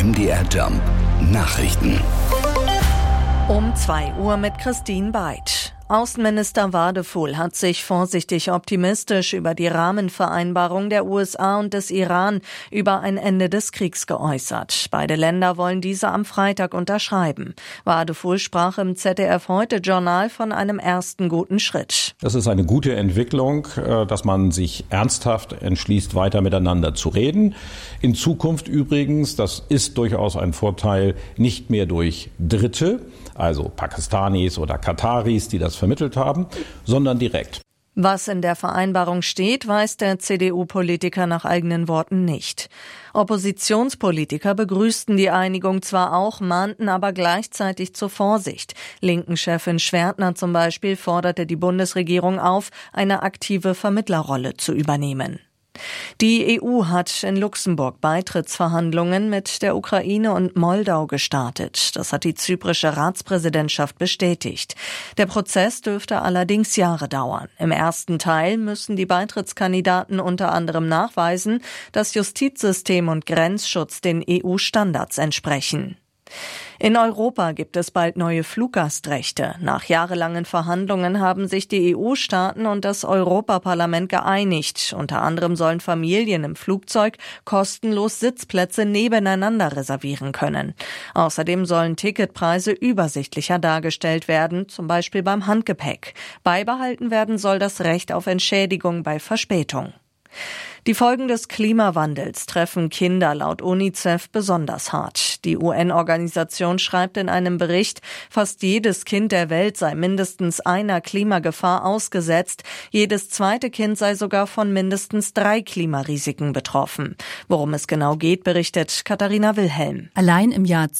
MDR Jump Nachrichten. Um 2 Uhr mit Christine Beid. Außenminister Wadefuhl hat sich vorsichtig optimistisch über die Rahmenvereinbarung der USA und des Iran über ein Ende des Kriegs geäußert. Beide Länder wollen diese am Freitag unterschreiben. Wadefuhl sprach im ZDF-Heute-Journal von einem ersten guten Schritt. Das ist eine gute Entwicklung, dass man sich ernsthaft entschließt, weiter miteinander zu reden. In Zukunft übrigens, das ist durchaus ein Vorteil, nicht mehr durch Dritte, also Pakistanis oder Kataris, die das vermittelt haben, sondern direkt. Was in der Vereinbarung steht, weiß der CDU-Politiker nach eigenen Worten nicht. Oppositionspolitiker begrüßten die Einigung zwar auch, mahnten aber gleichzeitig zur Vorsicht. Linken-Chefin Schwertner zum Beispiel forderte die Bundesregierung auf, eine aktive Vermittlerrolle zu übernehmen. Die EU hat in Luxemburg Beitrittsverhandlungen mit der Ukraine und Moldau gestartet. Das hat die zyprische Ratspräsidentschaft bestätigt. Der Prozess dürfte allerdings Jahre dauern. Im ersten Teil müssen die Beitrittskandidaten unter anderem nachweisen, dass Justizsystem und Grenzschutz den EU-Standards entsprechen. In Europa gibt es bald neue Fluggastrechte. Nach jahrelangen Verhandlungen haben sich die EU-Staaten und das Europaparlament geeinigt. Unter anderem sollen Familien im Flugzeug kostenlos Sitzplätze nebeneinander reservieren können. Außerdem sollen Ticketpreise übersichtlicher dargestellt werden, zum Beispiel beim Handgepäck. Beibehalten werden soll das Recht auf Entschädigung bei Verspätung. Die Folgen des Klimawandels treffen Kinder laut UNICEF besonders hart. Die UN-Organisation schreibt in einem Bericht, fast jedes Kind der Welt sei mindestens einer Klimagefahr ausgesetzt. Jedes zweite Kind sei sogar von mindestens 3 Klimarisiken betroffen. Worum es genau geht, berichtet Katharina Wilhelm. Allein im Jahr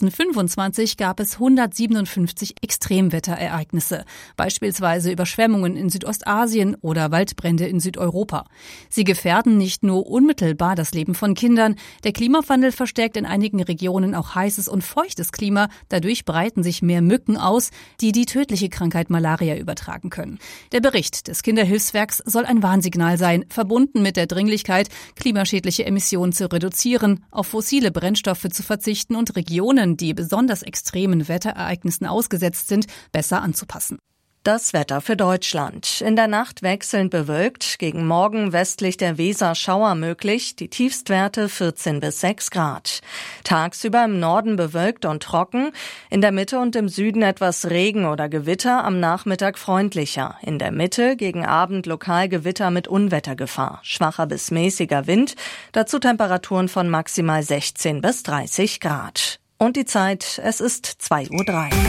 2025 gab es 157 Extremwetterereignisse, beispielsweise Überschwemmungen in Südostasien oder Waldbrände in Südeuropa. Sie gefährden nicht nur unmittelbar das Leben von Kindern. Der Klimawandel verstärkt in einigen Regionen auch heißes und feuchtes Klima. Dadurch breiten sich mehr Mücken aus, die die tödliche Krankheit Malaria übertragen können. Der Bericht des Kinderhilfswerks soll ein Warnsignal sein, verbunden mit der Dringlichkeit, klimaschädliche Emissionen zu reduzieren, auf fossile Brennstoffe zu verzichten und Regionen, die besonders extremen Wetterereignissen ausgesetzt sind, besser anzupassen. Das Wetter für Deutschland. In der Nacht wechselnd bewölkt, gegen Morgen westlich der Weser Schauer möglich, die Tiefstwerte 14 bis 6 Grad. Tagsüber im Norden bewölkt und trocken, in der Mitte und im Süden etwas Regen oder Gewitter, am Nachmittag freundlicher. In der Mitte gegen Abend lokal Gewitter mit Unwettergefahr. Schwacher bis mäßiger Wind, dazu Temperaturen von maximal 16 bis 30 Grad. Und die Zeit, es ist 2:03 Uhr.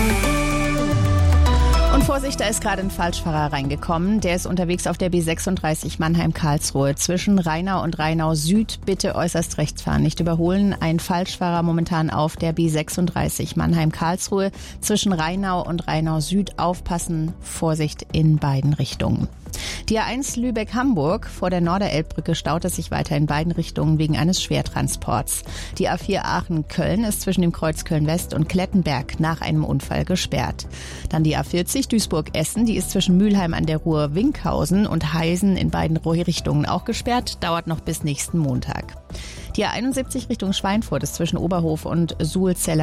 Und Vorsicht, da ist gerade ein Falschfahrer reingekommen. Der ist unterwegs auf der B36 Mannheim-Karlsruhe. Zwischen Rheinau und Rheinau Süd bitte äußerst rechts fahren, nicht überholen. Ein Falschfahrer momentan auf der B36 Mannheim-Karlsruhe. Zwischen Rheinau und Rheinau Süd aufpassen. Vorsicht in beiden Richtungen. Die A1 Lübeck-Hamburg vor der Norderelbbrücke staut es sich weiter in beiden Richtungen wegen eines Schwertransports. Die A4 Aachen-Köln ist zwischen dem Kreuz Köln-West und Klettenberg nach einem Unfall gesperrt. Dann die A40 Duisburg-Essen, die ist zwischen Mülheim an der Ruhr, Winkhausen und Heisen in beiden Richtungen auch gesperrt, dauert noch bis nächsten Montag. Die A71 Richtung Schweinfurt ist zwischen Oberhof und Suhlzeller